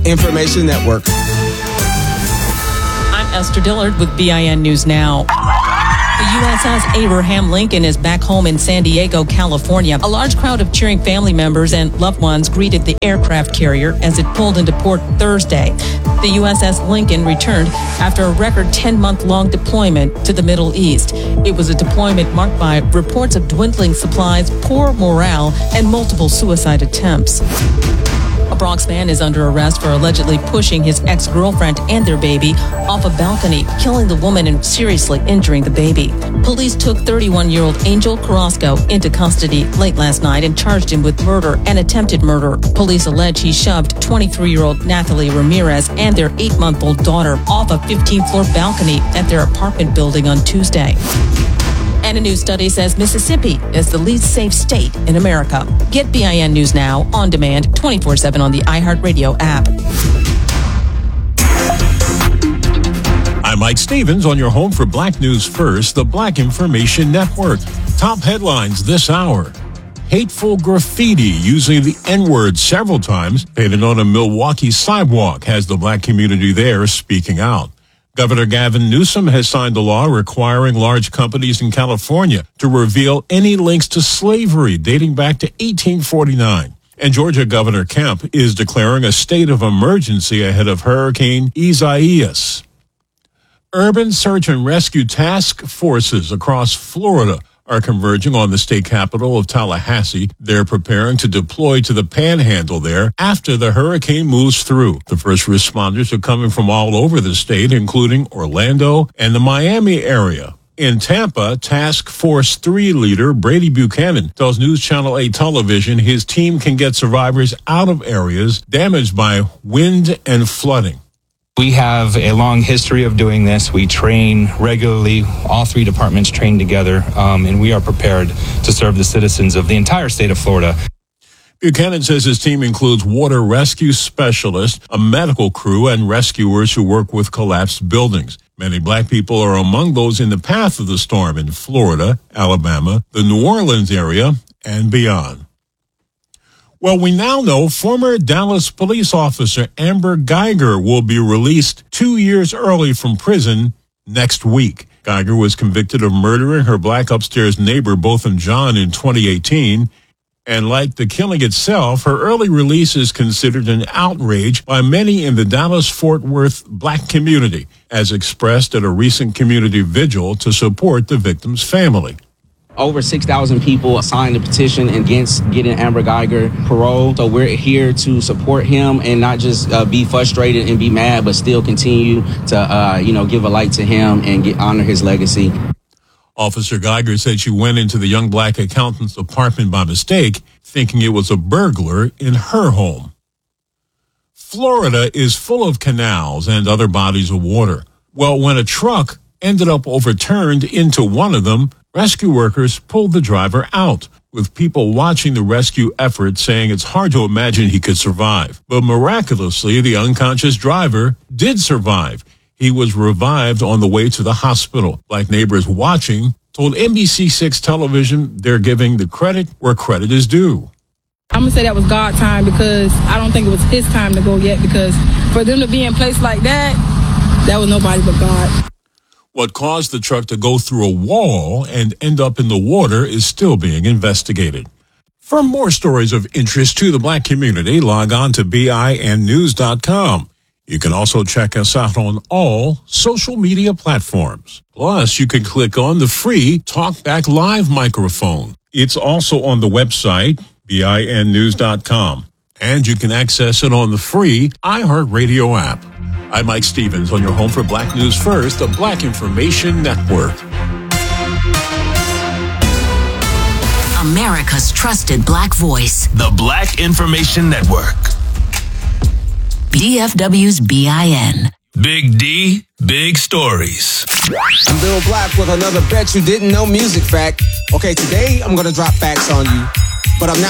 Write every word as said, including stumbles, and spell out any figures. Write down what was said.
Information Network. I'm Esther Dillard with B I N News Now. The U S S Abraham Lincoln is back home in San Diego, California. A large crowd of cheering family members and loved ones greeted the aircraft carrier as it pulled into port Thursday. The U S S Lincoln returned after a record ten-month-long deployment to the Middle East. It was a deployment marked by reports of dwindling supplies, poor morale, and multiple suicide attempts. A Bronx man is under arrest for allegedly pushing his ex-girlfriend and their baby off a balcony, killing the woman and seriously injuring the baby. Police took thirty-one-year-old Angel Carrasco into custody late last night and charged him with murder and attempted murder. Police allege he shoved twenty-three-year-old Nathalie Ramirez and their eight-month-old daughter off a fifteenth-floor balcony at their apartment building on Tuesday. And a new study says Mississippi is the least safe state in America. Get B I N News Now on demand twenty-four seven on the iHeartRadio app. I'm Mike Stevens on your home for Black News First, the Black Information Network. Top headlines this hour. Hateful graffiti using the N-word several times painted on a Milwaukee sidewalk has the black community there speaking out. Governor Gavin Newsom has signed a law requiring large companies in California to reveal any links to slavery dating back to eighteen forty-nine. And Georgia Governor Kemp is declaring a state of emergency ahead of Hurricane Isaias. Urban search and rescue task forces across Florida are converging on the state capital of Tallahassee. They're preparing to deploy to the panhandle there after the hurricane moves through. The first responders are coming from all over the state, including Orlando and the Miami area. In Tampa, Task Force three leader Brady Buchanan tells News Channel eight Television his team can get survivors out of areas damaged by wind and flooding. We have a long history of doing this. We train regularly. All three departments train together, um, and we are prepared to serve the citizens of the entire state of Florida. Buchanan says his team includes water rescue specialists, a medical crew, and rescuers who work with collapsed buildings. Many black people are among those in the path of the storm in Florida, Alabama, the New Orleans area, and beyond. Well, we now know former Dallas police officer Amber Geiger will be released two years early from prison next week. Geiger was convicted of murdering her black upstairs neighbor, Botham Jean, in twenty eighteen. And like the killing itself, her early release is considered an outrage by many in the Dallas-Fort Worth black community, as expressed at a recent community vigil to support the victim's family. Over six thousand people signed a petition against getting Amber Geiger parole. So we're here to support him and not just uh, be frustrated and be mad, but still continue to, uh, you know, give a light to him and get, honor his legacy. Officer Geiger said she went into the young black accountant's apartment by mistake, thinking it was a burglar in her home. Florida is full of canals and other bodies of water. Well, when a truck ended up overturned into one of them, rescue workers pulled the driver out, with people watching the rescue effort saying it's hard to imagine he could survive. But miraculously, the unconscious driver did survive. He was revived on the way to the hospital. Black neighbors watching told N B C six television they're giving the credit where credit is due. I'm going to say that was God time because I don't think it was his time to go yet, because for them to be in place like that, that was nobody but God. What caused the truck to go through a wall and end up in the water is still being investigated. For more stories of interest to the black community, log on to B I N news dot com. You can also check us out on all social media platforms. Plus, you can click on the free TalkBack Live microphone. It's also on the website, B I N news dot com. And you can access it on the free iHeartRadio app. I'm Mike Stevens on your home for Black News First, the Black Information Network. America's trusted black voice. The Black Information Network. D F W's B I N. Big D, big stories. I'm Bill Black with another Bet You Didn't Know music fact. Okay, today I'm going to drop facts on you, but I'm not